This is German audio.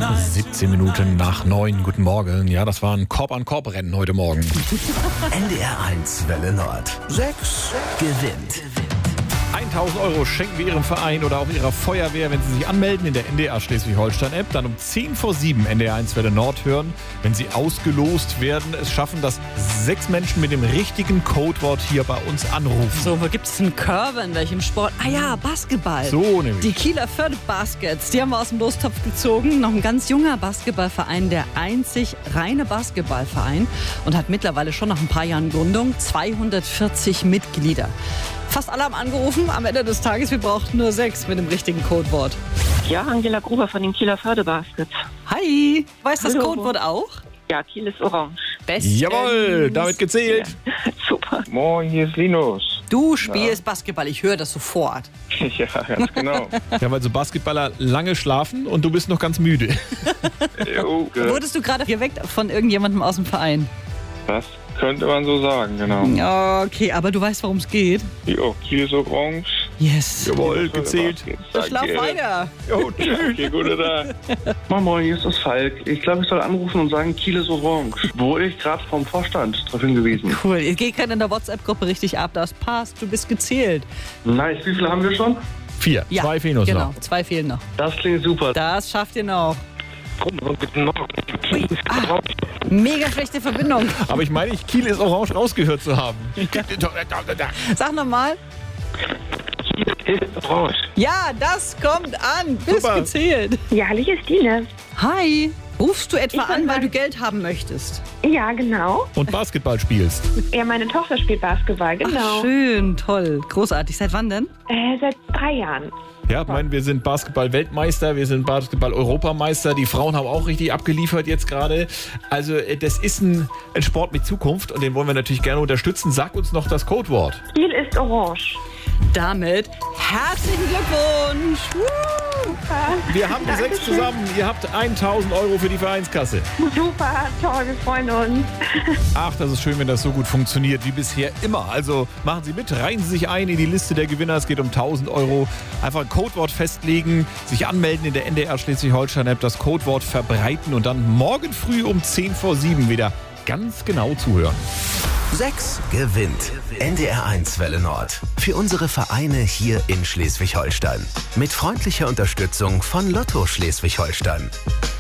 17 Minuten nach 9. Guten Morgen. Ja, das war ein Korb-an-Korb-Rennen heute Morgen. NDR 1 Welle Nord. 6 gewinnt. 1.000 Euro schenken wir Ihrem Verein oder auch Ihrer Feuerwehr, wenn Sie sich anmelden in der NDR Schleswig-Holstein-App. Dann um 10 vor 7 NDR 1 Welle Nord hören. Wenn Sie ausgelost werden, es schaffen, dass 6 Menschen mit dem richtigen Codewort hier bei uns anrufen. So, wo gibt es einen Körper, in welchem Sport? Ah ja, Basketball. So nämlich. Die Kieler Förde Baskets, die haben wir aus dem Lostopf gezogen. Noch ein ganz junger Basketballverein, der einzig reine Basketballverein und hat mittlerweile schon nach ein paar Jahren Gründung 240 Mitglieder. Fast alle haben angerufen. Am Ende des Tages, wir brauchten nur 6 mit dem richtigen Codewort. Ja, Angela Gruber von den Kieler Förde Baskets. Hi, weißt du das Hallo. Codewort auch? Ja, Kiel ist orange. Bestens. Jawohl, damit gezählt. Super. Moin, hier ist Linus. Du spielst Basketball, ich höre das sofort. Ja, ganz genau. Ja, weil so Basketballer lange schlafen und du bist noch ganz müde. Jo, Wurdest du gerade geweckt von irgendjemandem aus dem Verein? das könnte man so sagen, genau. Okay, aber du weißt, worum es geht. Jo, Kiel ist orange. Yes. Jawohl, gezählt. Schlaf weiter. Jo, tschüss. Okay, gute Tag. Moin Moin, hier ist das Falk. Ich glaube, ich soll anrufen und sagen, Kiel ist orange. Wurde ich gerade vom Vorstand darauf hingewiesen. Cool, ihr geht gerade in der WhatsApp-Gruppe richtig ab. Das passt, du bist gezählt. Nice, wie viele haben wir schon? 4. Ja, 2 fehlen uns genau, noch. 2 fehlen noch. Das klingt super. Das schafft ihr noch. Guten Morgen. Mega schlechte Verbindung. Aber ich meine, Kiel ist orange rausgehört zu haben. Sag nochmal. Kiel ist orange. Ja, das kommt an. Bist Super. gezählt. Ja, hallo, hier ist Dine. Hi. Rufst du etwa Ich bin an, weil da. du Geld haben möchtest? Ja, genau. Und Basketball spielst. Ja, meine Tochter spielt Basketball, genau. Ach, schön, toll. Großartig. Seit wann denn? Seit 3 Jahren. Ja, ich meine, wir sind Basketball-Weltmeister, wir sind Basketball-Europameister. Die Frauen haben auch richtig abgeliefert jetzt gerade. Also das ist ein Sport mit Zukunft und den wollen wir natürlich gerne unterstützen. Sag uns noch das Codewort. Kiel ist orange. Damit herzlichen Glückwunsch. Wir haben die 6 zusammen. Ihr habt 1.000 Euro für die Vereinskasse. Super, toll, wir freuen uns. Ach, das ist schön, wenn das so gut funktioniert wie bisher immer. Also machen Sie mit, reihen Sie sich ein in die Liste der Gewinner. Es geht um 1.000 Euro. Einfach ein Codewort festlegen, sich anmelden in der NDR Schleswig-Holstein-App, das Codewort verbreiten und dann morgen früh um 10 vor 7 wieder ganz genau zuhören. 6 gewinnt. NDR 1 Welle Nord. Für unsere Vereine hier in Schleswig-Holstein. Mit freundlicher Unterstützung von Lotto Schleswig-Holstein.